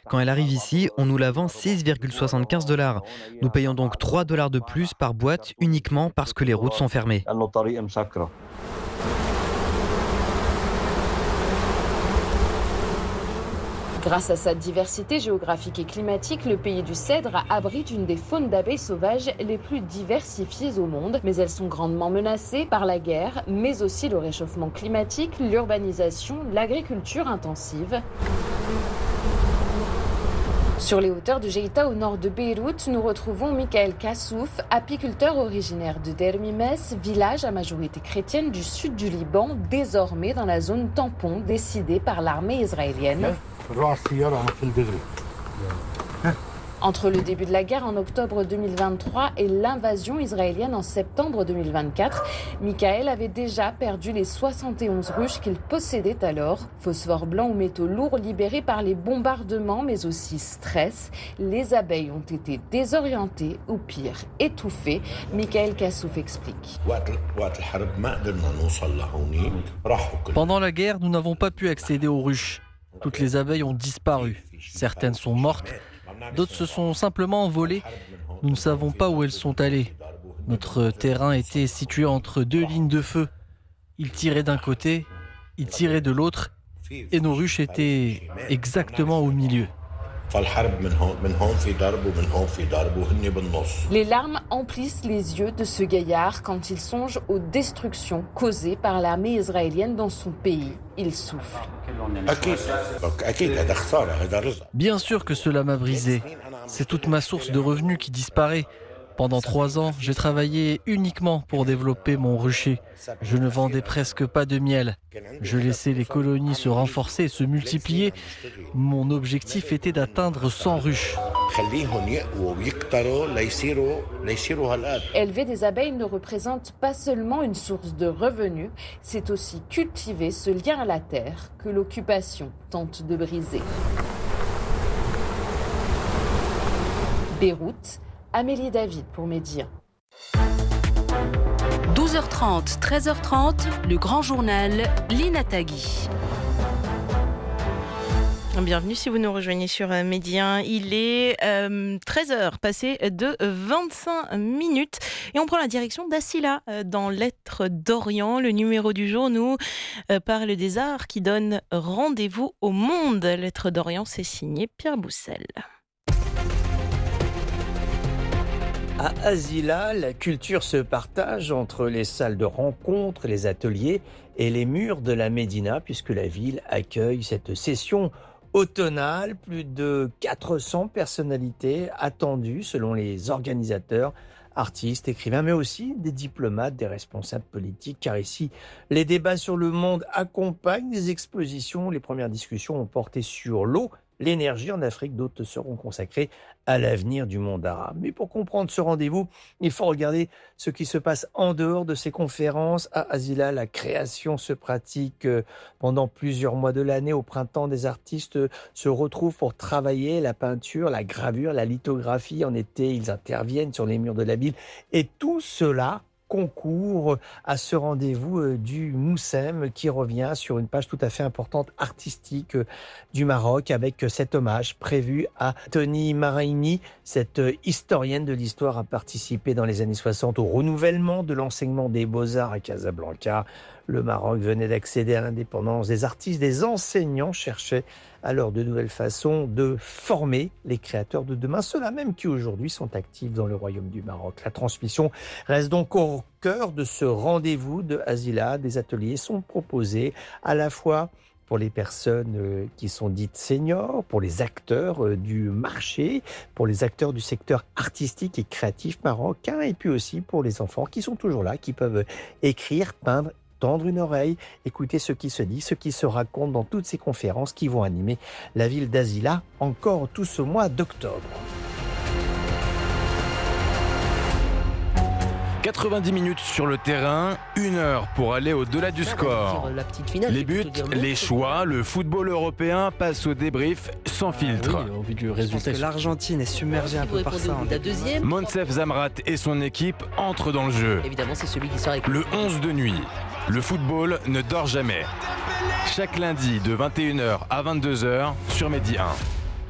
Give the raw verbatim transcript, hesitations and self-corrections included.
Quand elle arrive ici, on nous la vend six virgule soixante-quinze dollars. Nous payons donc trois dollars de plus par boîte uniquement parce que les routes sont fermées. Grâce à sa diversité géographique et climatique, le pays du cèdre abrite une des faunes d'abeilles sauvages les plus diversifiées au monde. Mais elles sont grandement menacées par la guerre, mais aussi le réchauffement climatique, l'urbanisation, l'agriculture intensive. Sur les hauteurs de Jeïta, au nord de Beyrouth, nous retrouvons Michael Kassouf, apiculteur originaire de Dermimes, village à majorité chrétienne du sud du Liban, désormais dans la zone tampon décidée par l'armée israélienne. Entre le début de la guerre en octobre deux mille vingt-trois et l'invasion israélienne en septembre deux mille vingt-quatre, Michael avait déjà perdu les soixante et onze ruches qu'il possédait alors. Phosphore blanc ou métaux lourds libérés par les bombardements, mais aussi stress. Les abeilles ont été désorientées ou pire, étouffées. Michael Kassouf explique. Pendant la guerre, nous n'avons pas pu accéder aux ruches. Toutes les abeilles ont disparu. Certaines sont mortes. D'autres se sont simplement envolées. Nous ne savons pas où elles sont allées. Notre terrain était situé entre deux lignes de feu. Ils tiraient d'un côté, ils tiraient de l'autre, et nos ruches étaient exactement au milieu. Les larmes emplissent les yeux de ce gaillard quand il songe aux destructions causées par l'armée israélienne dans son pays. Il souffle. Bien sûr que cela m'a brisé. C'est toute ma source de revenus qui disparaît. Pendant trois ans, j'ai travaillé uniquement pour développer mon rucher. Je ne vendais presque pas de miel. Je laissais les colonies se renforcer et se multiplier. Mon objectif était d'atteindre cent ruches. Élever des abeilles ne représente pas seulement une source de revenus, c'est aussi cultiver ce lien à la terre que l'occupation tente de briser. Beyrouth, Amélie David pour Média. douze heures trente, treize heures trente, le grand journal, Lina Tagui. Bienvenue si vous nous rejoignez sur Média. Il est euh, treize heures, passé de vingt-cinq minutes. Et on prend la direction d'Assila dans Lettres d'Orient. Le numéro du jour nous euh, parle des arts qui donnent rendez-vous au monde. Lettres d'Orient, c'est signé Pierre Boussel. À Asila, la culture se partage entre les salles de rencontres, les ateliers et les murs de la Médina, puisque la ville accueille cette session automnale. Plus de quatre cents personnalités attendues selon les organisateurs, artistes, écrivains, mais aussi des diplomates, des responsables politiques, car ici, les débats sur le monde accompagnent les expositions. Les premières discussions ont porté sur l'eau, l'énergie en Afrique, d'autres seront consacrées à l'avenir du monde arabe. Mais pour comprendre ce rendez-vous, il faut regarder ce qui se passe en dehors de ces conférences. À Asila, la création se pratique pendant plusieurs mois de l'année. Au printemps, des artistes se retrouvent pour travailler la peinture, la gravure, la lithographie. En été, ils interviennent sur les murs de la ville. Et tout cela concours à ce rendez-vous du Moussem qui revient sur une page tout à fait importante artistique du Maroc avec cet hommage prévu à Toni Maraini. Cette historienne de l'histoire a participé dans les années soixante au renouvellement de l'enseignement des beaux-arts à Casablanca. Le Maroc venait d'accéder à l'indépendance des artistes, des enseignants cherchaient alors de nouvelles façons de former les créateurs de demain, ceux-là même qui aujourd'hui sont actifs dans le royaume du Maroc. La transmission reste donc au cœur de ce rendez-vous de Asila. Des ateliers sont proposés à la fois pour les personnes qui sont dites seniors, pour les acteurs du marché, pour les acteurs du secteur artistique et créatif marocain, et puis aussi pour les enfants qui sont toujours là, qui peuvent écrire, peindre, tendre une oreille, écouter ce qui se dit, ce qui se raconte dans toutes ces conférences qui vont animer la ville d'Asila encore tout ce mois d'octobre. quatre-vingt-dix minutes sur le terrain, une heure pour aller au-delà du score. Les buts, les choix, le football européen passe au débrief sans filtre. Oui, au vu du résultat, l'Argentine est submergée un peu par ça. Monsef Zamrat et son équipe entrent dans le jeu. Évidemment, c'est celui qui sort avec le onze de nuit. Le football ne dort jamais. Chaque lundi de vingt et une heures à vingt-deux heures sur Média un.